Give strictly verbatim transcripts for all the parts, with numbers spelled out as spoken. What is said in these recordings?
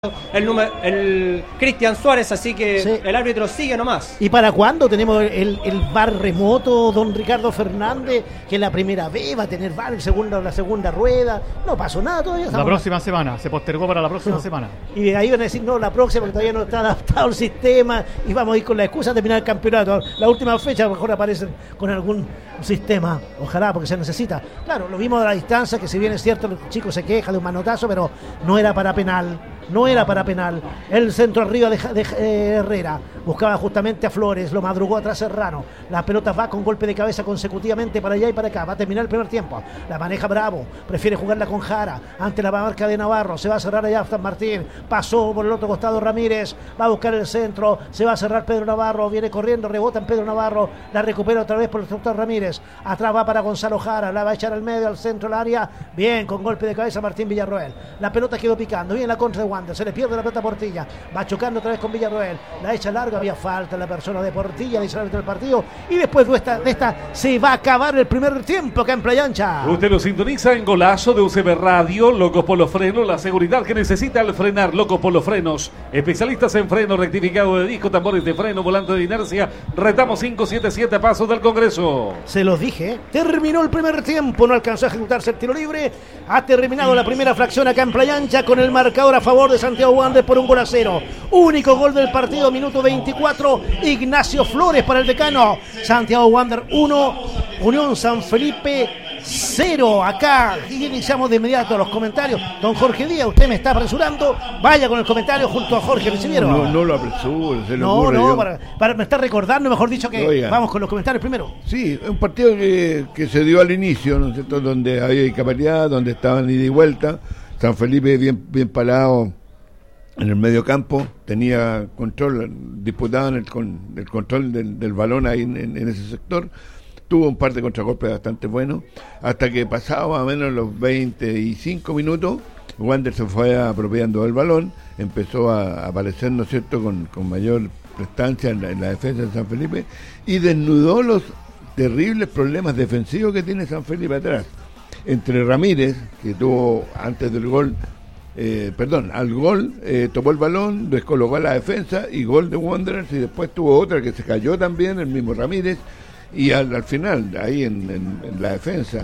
el número, el Cristian Suárez, así que Sí. el árbitro sigue nomás. ¿Y para cuándo tenemos el, el V A R remoto, don Ricardo Fernández? Que la primera vez va a tener V A R, el segundo, la segunda rueda. No pasó nada todavía. La estamos- próxima semana, se postergó para la próxima No. semana. Y de ahí van a decir, no, la próxima, porque todavía no está adaptado el sistema y vamos a ir con la excusa de terminar el campeonato. La última fecha a lo mejor aparecen con algún sistema, ojalá, porque se necesita. Claro, lo vimos a la distancia, que si bien es cierto, el chico se queja de un manotazo, pero no era para penal. No era para penal. El centro arriba de, de eh, Herrera. Buscaba justamente a Flores. Lo madrugó atrás Serrano. La pelota va con golpe de cabeza consecutivamente para allá y para acá. Va a terminar el primer tiempo. La maneja Bravo. Prefiere jugarla con Jara. Ante la marca de Navarro. Se va a cerrar allá San Martín. Pasó por el otro costado Ramírez. Va a buscar el centro. Se va a cerrar Pedro Navarro. Viene corriendo. Rebota en Pedro Navarro. La recupera otra vez por el doctor Ramírez. Atrás va para Gonzalo Jara. La va a echar al medio, al centro del área. Bien, con golpe de cabeza Martín Villarroel. La pelota quedó picando. Bien la contra de Wander. Se le pierde la pelota a Portilla. Va chocando otra vez con Villarroel. La echa larga. Había falta en la persona de Portilla. Dice el árbitro del partido. Y después de esta, de esta se va a acabar el primer tiempo acá en Playa Ancha. Usted lo sintoniza en Golazo de U C B Radio, Locos por los Frenos, la seguridad que necesita al frenar. Locos por los Frenos, especialistas en freno, rectificado de disco, tambores de freno, volante de inercia. Retamos cinco siete siete pasos del Congreso. Se los dije, ¿eh? Terminó el primer tiempo, no alcanzó a ejecutarse el tiro libre. Ha terminado la primera fracción acá en Playa Ancha con el marcador a favor de Santiago Wander por un gol a cero. Único gol del partido, minuto veinticuatro. Ignacio Flores para el decano. Santiago Wander uno, Unión San Felipe cero. Acá y iniciamos de inmediato los comentarios. Don Jorge Díaz, usted me está apresurando. Vaya con el comentario junto a Jorge. ¿Recibieron? No, no lo apresuro, se le No, ocurre. no, yo- para, para- me está recordando, mejor dicho, que Oiga. vamos con los comentarios primero. Sí, es un partido que, que se dio al inicio, ¿no es cierto? Donde había incapacidad, donde estaban ida y vuelta. San Felipe bien, bien parado en el medio campo, tenía control, disputaban el, con, el control del, del balón ahí en, en- en ese sector. Tuvo un par de contragolpes bastante buenos, hasta que pasaba más o menos los veinticinco minutos, Wander se fue apropiando del balón, empezó a aparecer, ¿no es cierto?, con, con mayor prestancia en la, en la defensa de San Felipe, y desnudó los terribles problemas defensivos que tiene San Felipe atrás. Entre Ramírez, que tuvo antes del gol, eh, perdón, al gol, eh, tomó el balón, descolocó a la defensa y gol de Wanderers, y después tuvo otra que se cayó también, el mismo Ramírez, y al, al final, ahí en, en- en la defensa,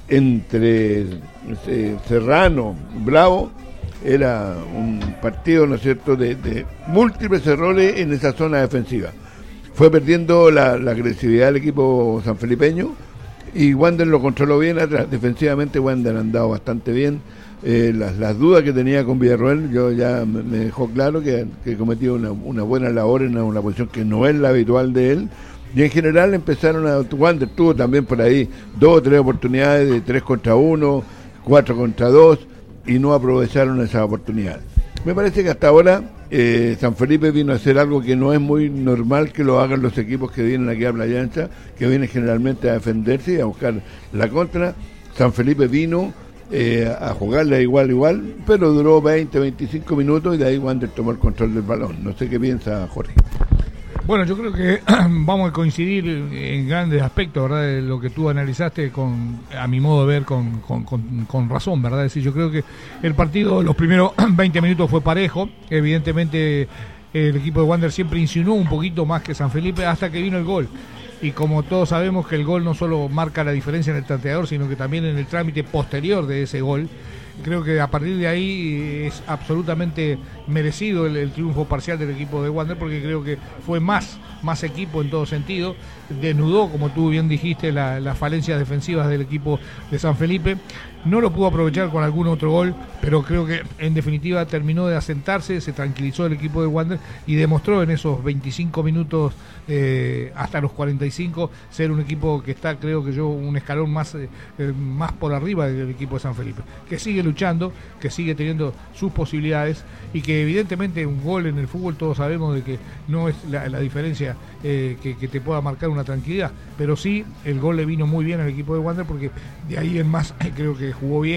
entre eh, Serrano, Bravo, era un partido, ¿no es cierto?, de, de múltiples errores en esa zona defensiva. Fue perdiendo la, la agresividad del equipo sanfelipeño y Wander lo controló bien atrás. Defensivamente Wander ha andado bastante bien. Eh, las, las dudas que tenía con Villarroel, yo ya me, me dejó claro que, que cometió una, una buena labor en una, una posición que no es la habitual de él. Y en general empezaron a... Wander tuvo también por ahí dos o tres oportunidades de tres contra uno, cuatro contra dos, y no aprovecharon esas oportunidades. Me parece que hasta ahora eh, San Felipe vino a hacer algo que no es muy normal que lo hagan los equipos que vienen aquí a Playa Ancha, que vienen generalmente a defenderse y a buscar la contra. San Felipe vino eh, a jugarle igual igual, pero duró veinte, veinticinco minutos y de ahí Wander tomó el control del balón. No sé qué piensa Jorge. Bueno, yo creo que vamos a coincidir en grandes aspectos, ¿verdad? De lo que tú analizaste, con, a mi modo de ver, con, con, con, con razón, ¿verdad? Es decir, yo creo que el partido, los primeros veinte minutos fue parejo. Evidentemente, el equipo de Wander siempre insinuó un poquito más que San Felipe hasta que vino el gol. Y como todos sabemos que el gol no solo marca la diferencia en el tanteador, sino que también en el trámite posterior de ese gol, creo que a partir de ahí es absolutamente merecido el, el triunfo parcial del equipo de Wander, porque creo que fue más, más equipo en todo sentido, desnudó, como tú bien dijiste, la- las falencias defensivas del equipo de San Felipe. No lo pudo aprovechar con algún otro gol, pero creo que en definitiva terminó de asentarse, se tranquilizó el equipo de Wander y demostró en esos veinticinco minutos eh, hasta los cuarenta y cinco ser un equipo que está, creo que yo, un escalón más, eh, eh, más por arriba del equipo de San Felipe, que sigue luchando, que sigue teniendo sus posibilidades y que evidentemente un gol en el fútbol todos sabemos de que no es la, la diferencia eh, que, que te pueda marcar una tranquilidad, pero sí el gol le vino muy bien al equipo de Wander, porque de ahí en más creo que jugó bien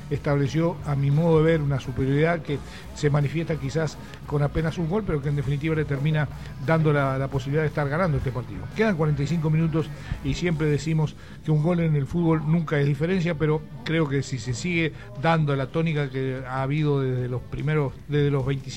estableció, a mi modo de ver, una superioridad que se manifiesta quizás con apenas un gol, pero que en definitiva le termina dando la, la posibilidad de estar ganando este partido. Quedan cuarenta y cinco minutos y siempre decimos que un gol en el fútbol nunca es diferencia, pero creo que si se sigue dando la tónica que ha habido desde los primeros, desde los veinticinco